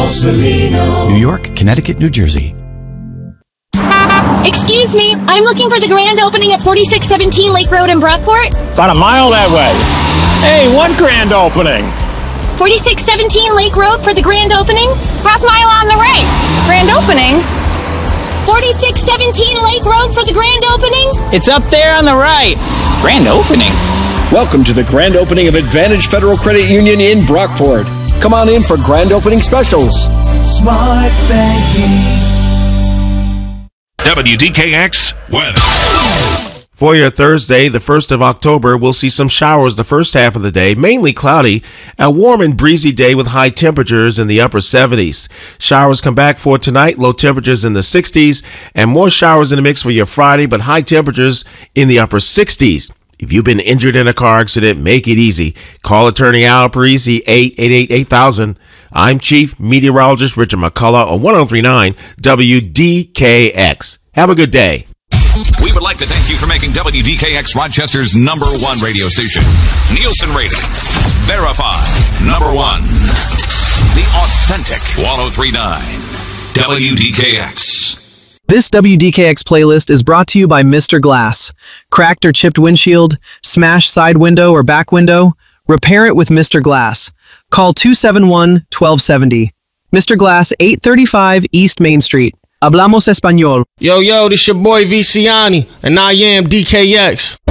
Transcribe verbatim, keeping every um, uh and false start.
New York, Connecticut, New Jersey. Excuse me, I'm looking for the grand opening at forty-six seventeen Lake Road in Brockport. About a mile that way. Hey, what grand opening? forty-six seventeen Lake Road for the grand opening? Half mile on the right. Grand opening? forty-six seventeen Lake Road for the grand opening? It's up there on the right. Grand opening? Welcome to the grand opening of Advantage Federal Credit Union in Brockport. Come on in for grand opening specials. Smart banking. W D K X weather. For your Thursday, the first of October, we'll see some showers the first half of the day, mainly cloudy, a warm and breezy day with high temperatures in the upper seventies. Showers come back for tonight, low temperatures in the sixties, and more showers in the mix for your Friday, but high temperatures in the upper sixties. If you've been injured in a car accident, make it easy. Call attorney Al Parisi, eight eight eight, eight thousand. I'm Chief Meteorologist Richard McCullough on one oh three point nine W D K X. Have a good day. We would like to thank you for making W D K X Rochester's number one radio station. Nielsen rating. Verified. Number one. The authentic one oh three point nine W D K X. This W D K X playlist is brought to you by Mister Glass. Cracked or chipped windshield, smashed side window or back window? Repair it with Mister Glass. Call two seven one, one two seven zero. Mister Glass, eight thirty-five East Main Street. Hablamos Español. Yo, yo, this your boy Viciani, and I am D K X.